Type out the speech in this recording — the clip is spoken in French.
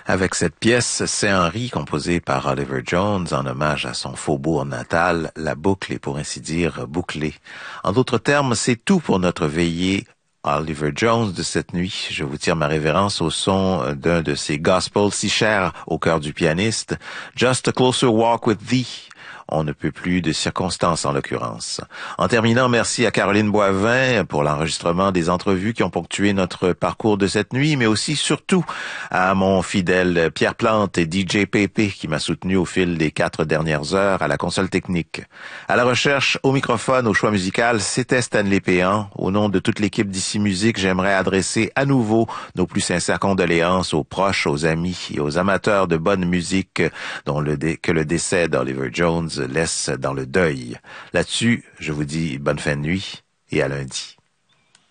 Avec cette pièce, Saint-Henri, composée par Oliver Jones en hommage à son faubourg natal, la boucle est pour ainsi dire bouclée. En d'autres termes, c'est tout pour notre veillée Oliver Jones de cette nuit. Je vous tire ma révérence au son d'un de ces gospels si chers au cœur du pianiste, Just a Closer Walk with Thee. On ne peut plus de circonstances en l'occurrence. En terminant, merci à Caroline Boivin pour l'enregistrement des entrevues qui ont ponctué notre parcours de cette nuit, mais aussi surtout à mon fidèle Pierre Plante et DJ PP qui m'a soutenu au fil des 4 dernières heures à la console technique. À la recherche, au microphone, au choix musical, c'était Stanley Péan. Au nom de toute l'équipe d'Ici Musique, j'aimerais adresser à nouveau nos plus sincères condoléances aux proches, aux amis et aux amateurs de bonne musique que le décès d'Oliver Jones laisse dans le deuil. Là-dessus, je vous dis bonne fin de nuit et à lundi.